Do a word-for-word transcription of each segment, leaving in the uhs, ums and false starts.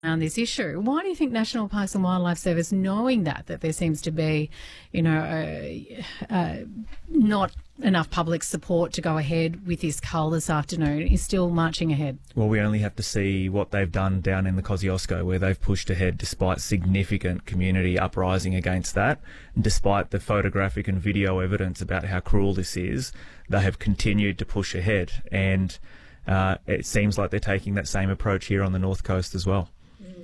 around this issue. Why do you think National Parks and Wildlife Service, knowing that, that there seems to be, you know, uh, uh, not enough public support to go ahead with this cull this afternoon, is still marching ahead? Well, we only have to see what they've done down in the Kosciuszko, where they've pushed ahead despite significant community uprising against that. And despite the photographic and video evidence about how cruel this is, they have continued to push ahead. And uh, it seems like they're taking that same approach here on the North Coast as well.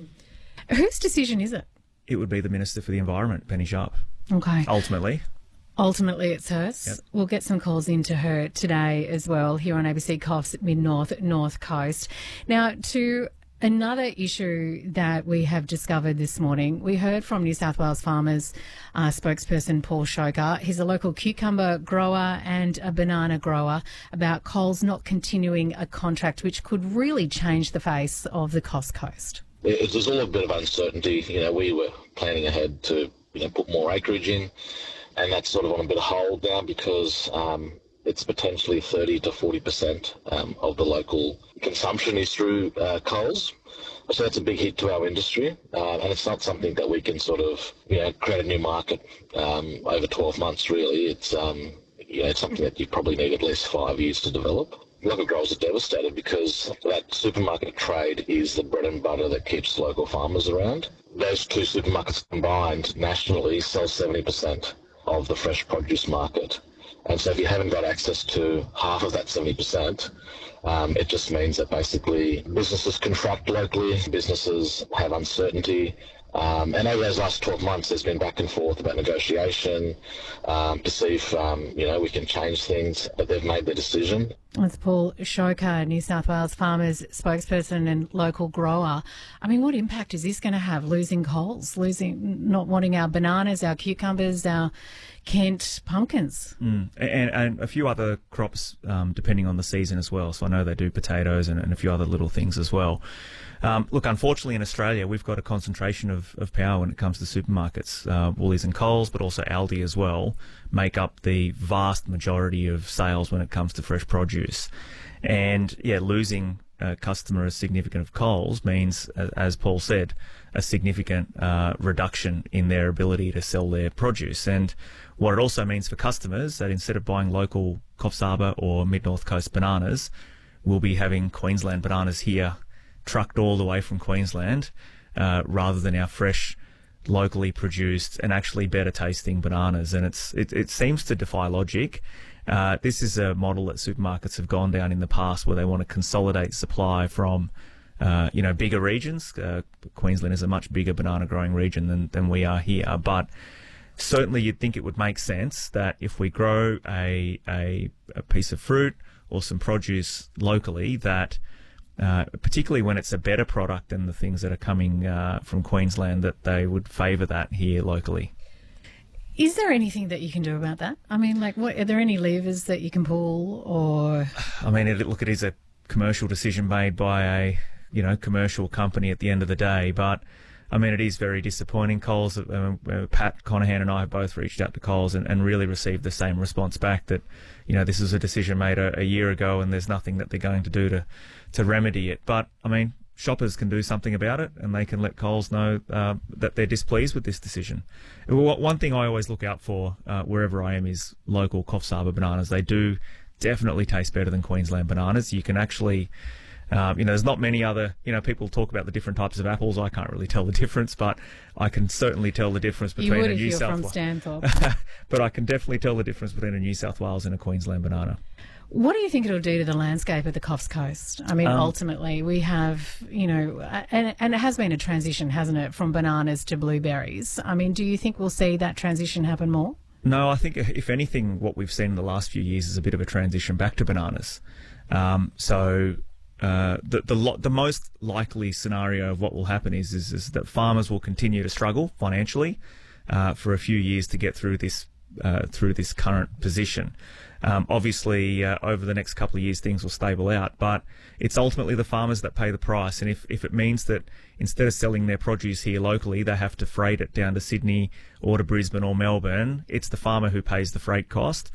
Whose decision is it? It would be the Minister for the Environment, Penny Sharp. Okay. Ultimately. Ultimately, it's hers. Yep. We'll get some calls into her today as well here on A B C Coffs at Mid-North, North Coast. Now, to another issue that we have discovered this morning, we heard from New South Wales Farmers uh, spokesperson Paul Shoker. He's a local cucumber grower and a banana grower, about Coles not continuing a contract which could really change the face of the Coffs Coast. There's all a bit of uncertainty. You know, we were planning ahead to, you know, put more acreage in, and that's sort of on a bit of hold now because um, it's potentially thirty to forty percent um, of the local consumption is through uh, Coles. So that's a big hit to our industry, uh, and it's not something that we can sort of, you know, create a new market um, over twelve months, really. It's, um, you know, it's something that you probably need at least five years to develop. Local growers are devastated because that supermarket trade is the bread and butter that keeps local farmers around. Those two supermarkets combined nationally sell seventy percent of the fresh produce market. And so if you haven't got access to half of that seventy percent, um, it just means that basically businesses contract locally, businesses have uncertainty. Um, and over those last twelve months, there's been back and forth about negotiation um, to see if, um, you know, we can change things, but they've made their decision. That's Paul Shoker, New South Wales Farmers spokesperson and local grower. I mean, what impact is this going to have, losing Coles, losing, not wanting our bananas, our cucumbers, our Kent pumpkins? Mm. And, and a few other crops, um, depending on the season as well. So I know they do potatoes and, and a few other little things as well. Um, look, unfortunately in Australia, we've got a concentration of, of power when it comes to supermarkets. Uh, Woolies and Coles, but also Aldi as well, make up the vast majority of sales when it comes to fresh produce. And, yeah, losing a customer as significant of Coles means, as Paul said, a significant uh, reduction in their ability to sell their produce. And what it also means for customers, that instead of buying local Coffs Harbour or Mid-North Coast bananas, we'll be having Queensland bananas here trucked all the way from Queensland, uh, rather than our fresh, locally produced and actually better tasting bananas. And it's it, it seems to defy logic. Uh, this is a model that supermarkets have gone down in the past, where they want to consolidate supply from uh, you know bigger regions. Uh, Queensland is a much bigger banana growing region than, than we are here, but certainly you'd think it would make sense that if we grow a, a, a piece of fruit or some produce locally, that Uh, particularly when it's a better product than the things that are coming uh, from Queensland, that they would favour that here locally. Is there anything that you can do about that? I mean, like, what, are there any levers that you can pull, or? I mean, it, look, it is a commercial decision made by a, you know, commercial company at the end of the day, but I mean, it is very disappointing. Coles, uh, uh, Pat Conahan and I have both reached out to Coles and, and really received the same response back, that, you know, this is a decision made a, a year ago and there's nothing that they're going to do to, to remedy it. But, I mean, shoppers can do something about it, and they can let Coles know uh, that they're displeased with this decision. One thing I always look out for uh, wherever I am is local Coffs Harbour bananas. They do definitely taste better than Queensland bananas. You can actually... Um, you know, there's not many other, you know, people talk about the different types of apples. I can't really tell the difference, but I can certainly tell the difference between you would a if New you're South from Wales. Stanthorpe. But I can definitely tell the difference between a New South Wales and a Queensland banana. What do you think it'll do to the landscape of the Coffs Coast? I mean, um, ultimately, we have, you know, and, and it has been a transition, hasn't it, from bananas to blueberries. I mean, do you think we'll see that transition happen more? No, I think, if anything, what we've seen in the last few years is a bit of a transition back to bananas. Um, so... Uh, the the lo- the most likely scenario of what will happen is is, is that farmers will continue to struggle financially uh, for a few years to get through this uh, through this current position. Um, obviously, uh, over the next couple of years, things will stable out, but it's ultimately the farmers that pay the price. And if, if it means that instead of selling their produce here locally, they have to freight it down to Sydney or to Brisbane or Melbourne, it's the farmer who pays the freight cost.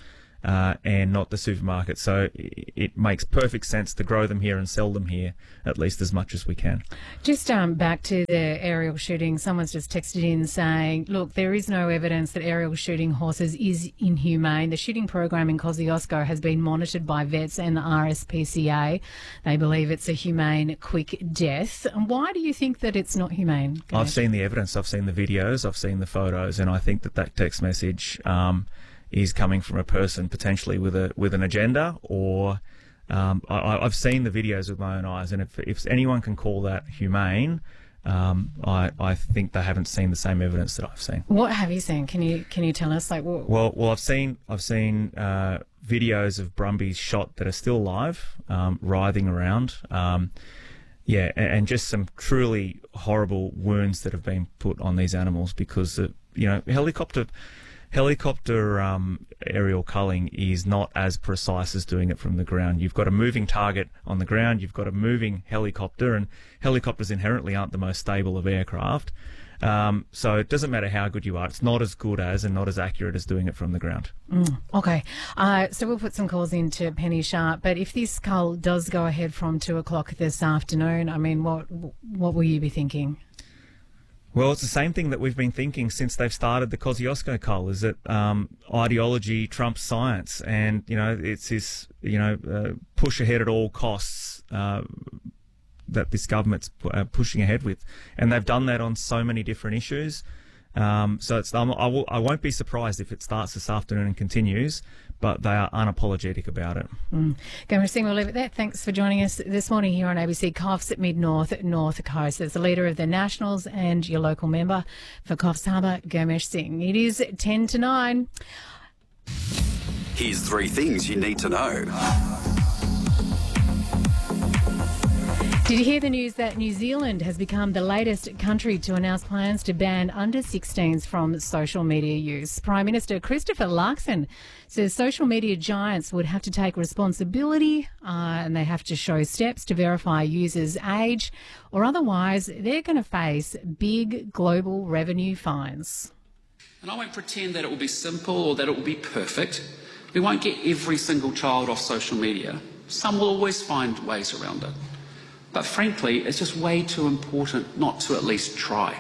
uh, and not the supermarket. So it makes perfect sense to grow them here and sell them here, at least as much as we can. Just um, back to the aerial shooting, someone's just texted in saying, look, there is no evidence that aerial shooting horses is inhumane. The shooting program in Kosciuszko has been monitored by vets and the R S P C A. They believe it's a humane, quick death. And why do you think that it's not humane? Go I've ahead. seen the evidence, I've seen the videos, I've seen the photos, and I think that that text message um, is coming from a person potentially with a with an agenda, or um, I, I've seen the videos with my own eyes, and if, if anyone can call that humane, um, I, I think they haven't seen the same evidence that I've seen. What have you seen? Can you can you tell us? Like, what? Well, well, I've seen I've seen uh, videos of brumbies shot that are still alive, um, writhing around. Um, yeah, and, and just some truly horrible wounds that have been put on these animals because uh, you know helicopter. Helicopter um, aerial culling is not as precise as doing it from the ground. You've got a moving target on the ground, you've got a moving helicopter, and helicopters inherently aren't the most stable of aircraft. Um, so it doesn't matter how good you are. It's not as good as and not as accurate as doing it from the ground. Mm, okay. Uh, so we'll put some calls into Penny Sharp. But if this cull does go ahead from two o'clock this afternoon, I mean, what what will you be thinking? Well, it's the same thing that we've been thinking since they've started the Kosciuszko cull, is that um, ideology trumps science, and you know it's this you know uh, push ahead at all costs uh, that this government's uh, pushing ahead with, and they've done that on so many different issues. Um, so it's um, I, will, I won't be surprised if it starts this afternoon and continues, but they are unapologetic about it. Mm. Gomer Singh, we'll leave it there. Thanks for joining us this morning here on A B C Coffs at Mid-North, North Coast. As the leader of the Nationals and your local member for Coffs Harbour, Gomer Singh. It is ten to nine. Here's three things you need to know. Did you hear the news that New Zealand has become the latest country to announce plans to ban under sixteens from social media use? Prime Minister Christopher Luxon says social media giants would have to take responsibility uh, and they have to show steps to verify users' age, or otherwise they're going to face big global revenue fines. And I won't pretend that it will be simple or that it will be perfect. We won't get every single child off social media. Some will always find ways around it. But frankly, it's just way too important not to at least try.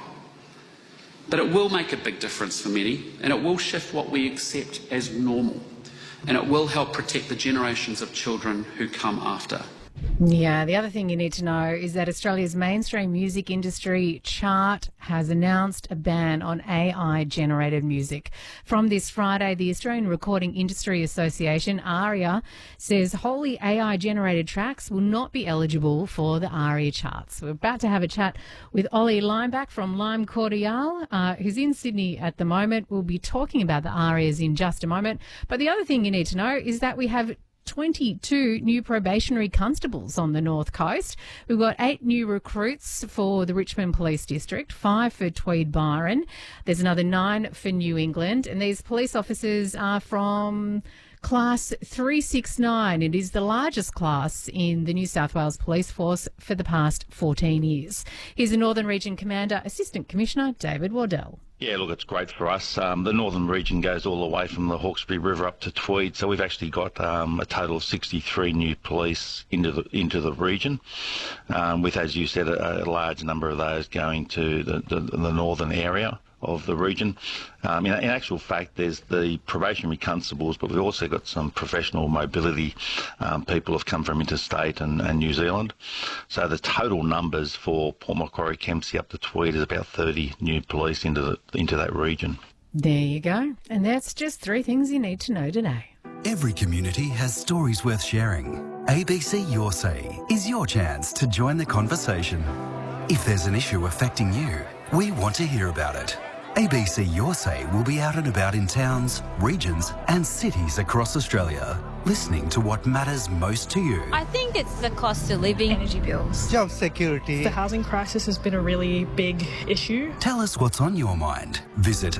But it will make a big difference for many, and it will shift what we accept as normal, and it will help protect the generations of children who come after. Yeah, the other thing you need to know is that Australia's mainstream music industry chart has announced a ban on A I-generated music. From this Friday, the Australian Recording Industry Association, ARIA, says wholly A I-generated tracks will not be eligible for the ARIA charts. We're about to have a chat with Ollie Limeback from Lime Cordial, uh, who's in Sydney at the moment. We'll be talking about the ARIAs in just a moment. But the other thing you need to know is that we have twenty-two new probationary constables on the North Coast. We've got eight new recruits for the Richmond Police District, five for Tweed Byron. There's another nine for New England, and these police officers are from Class three sixty-nine. It is the largest class in the New South Wales Police Force for the past fourteen years. Here's the Northern Region Commander, Assistant Commissioner David Waddell. Yeah, look, it's great for us. Um, the northern region goes all the way from the Hawkesbury River up to Tweed, so we've actually got um, a total of sixty-three new police into the into the region, um, with, as you said, a, a large number of those going to the, the, the northern area of the region. Um, in, in actual fact, there's the probationary constables, but we've also got some professional mobility um, people have come from interstate and, and New Zealand. So the total numbers for Port Macquarie, Kempsey up to Tweed is about thirty new police into the, into that region. There you go. And that's just three things you need to know today. Every community has stories worth sharing. A B C Your Say is your chance to join the conversation. If there's an issue affecting you, we want to hear about it. A B C Your Say will be out and about in towns, regions and cities across Australia, listening to what matters most to you. I think it's the cost of living. Energy bills. Job security. The housing crisis has been a really big issue. Tell us what's on your mind. Visit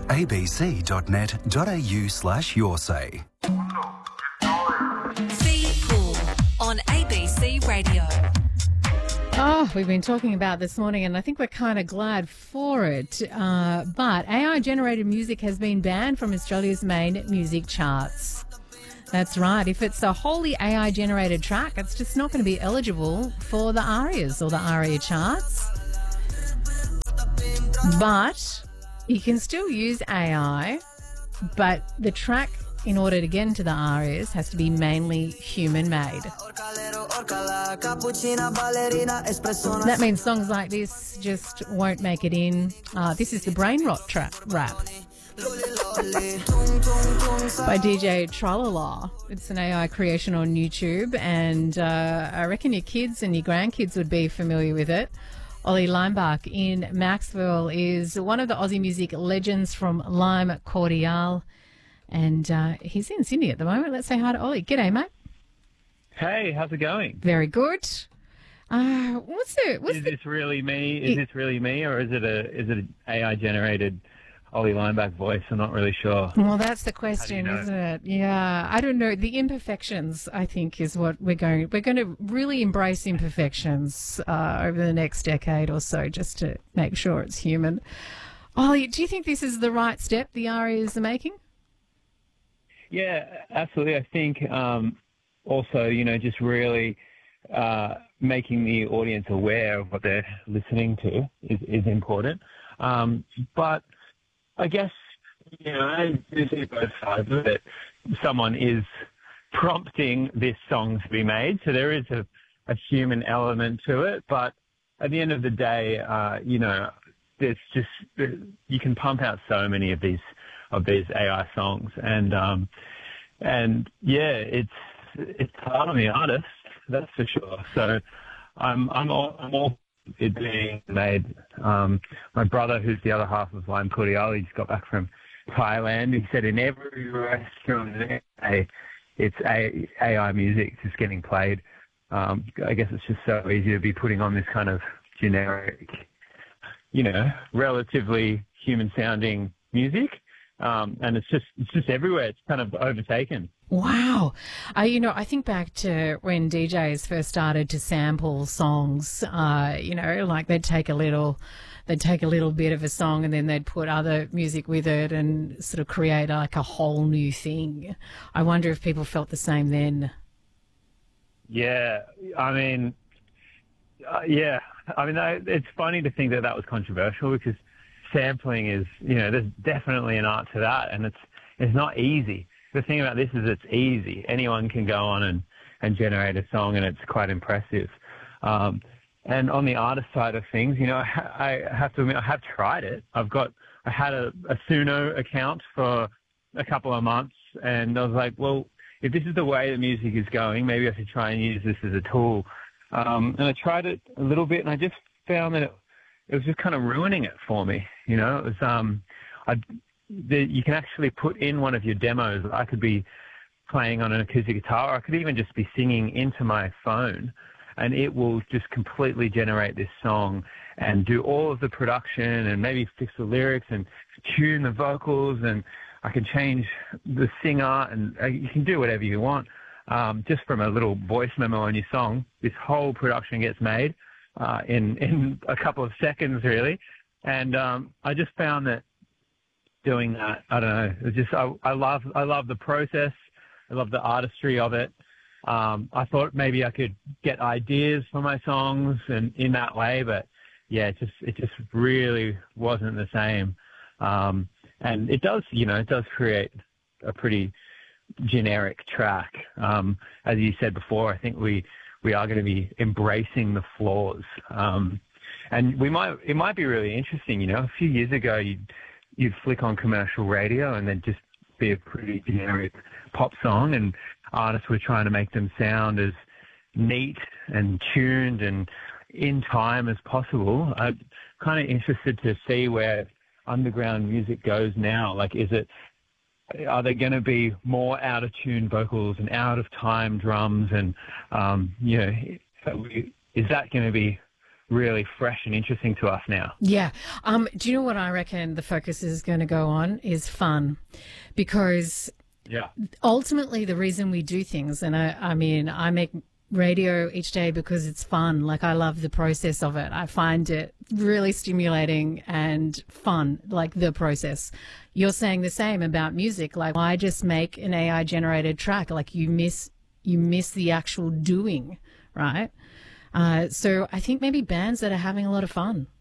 abc.net.au slash your say. Fee Pool on A B C Radio. Oh, we've been talking about this morning, and I think we're kind of glad for it. Uh, but A I-generated music has been banned from Australia's main music charts. That's right. If it's a wholly A I-generated track, it's just not going to be eligible for the ARIAs or the ARIA charts. But you can still use A I, but the track, in order to get into the ARIAs, has to be mainly human-made. That means songs like this just won't make it in. Uh, this is the Brain Rot trap rap by D J Tralala. It's an A I creation on YouTube, and uh, I reckon your kids and your grandkids would be familiar with it. Ollie Leimbach in Maxwell is one of the Aussie music legends from Lime Cordial, and uh, he's in Sydney at the moment. Let's say hi to Ollie. G'day, mate. Hey, how's it going? Very good. Uh, what's the? What's is the, this really me? Is it, this really me, or is it a is it an A I generated Ollie Leimbach voice? I'm not really sure. Well, that's the question, you know? isn't it? Yeah, I don't know. The imperfections, I think, is what we're going. We're going to really embrace imperfections uh, over the next decade or so, just to make sure it's human. Ollie, do you think this is the right step the ARIAs are making? Yeah, absolutely. I think um, also, you know, just really uh, making the audience aware of what they're listening to is, is important. Um, but I guess, you know, I do see both sides of it. Someone is prompting this song to be made, so there is a, a human element to it. But at the end of the day, uh, you know, there's just you can pump out so many of these of these A I songs, and um, and yeah, it's it's hard on the artist, that's for sure. So I'm I'm all, I'm all it being made. Um, my brother, who's the other half of Lime Cordial, he just got back from Thailand. He said in every restaurant today, it's A- AI music just getting played. Um, I guess it's just so easy to be putting on this kind of generic, you know, relatively human-sounding music, um, and it's just it's just everywhere. It's kind of overtaken. Wow. Uh, you know, I think back to when D Js first started to sample songs, uh, you know, like they'd take a little, they'd take a little bit of a song and then they'd put other music with it and sort of create like a whole new thing. I wonder if people felt the same then. Yeah, I mean, uh, yeah, I mean, I, it's funny to think that that was controversial because sampling is, you know, there's definitely an art to that, and it's it's not easy. The thing about this is it's easy. Anyone can go on and, and generate a song, and it's quite impressive. Um, and on the artist side of things, you know, I, ha- I have to admit, I have tried it. I've got, I had a, a Suno account for a couple of months, and I was like, well, if this is the way the music is going, maybe I should try and use this as a tool. Um, and I tried it a little bit, and I just found that it, it was just kind of ruining it for me. You know, it was, um, I, the, you can actually put in one of your demos. I could be playing on an acoustic guitar, or I could even just be singing into my phone, and it will just completely generate this song and do all of the production and maybe fix the lyrics and tune the vocals, and I can change the singer, and uh, you can do whatever you want. Um, just from a little voice memo on your song, this whole production gets made uh, in, in a couple of seconds, really. And um, I just found that doing that, I don't know, it just I, I love I love the process. I love the artistry of it. Um, I thought maybe I could get ideas for my songs and in that way, but yeah, it just it just really wasn't the same. Um, and it does, you know, it does create a pretty generic track. Um, as you said before, I think we we are going to be embracing the flaws. Um, and we might it might be really interesting. You know, a few years ago, you'd you'd flick on commercial radio and then just be a pretty generic pop song, and artists were trying to make them sound as neat and tuned and in time as possible. I'm kind of interested to see where underground music goes now. Like, is it, are there going to be more out of tune vocals and out of time drums, and um, you know, is that going to be really fresh and interesting to us now? Yeah. Um, do you know what I reckon the focus is going to go on is fun, because yeah, ultimately the reason we do things, and I, I mean, I make radio each day because it's fun. Like, I love the process of it. I find it really stimulating and fun, like the process. You're saying the same about music. Like, why just make an A I generated track? Like, you miss you miss the actual doing, right? Uh, so I think maybe bands that are having a lot of fun.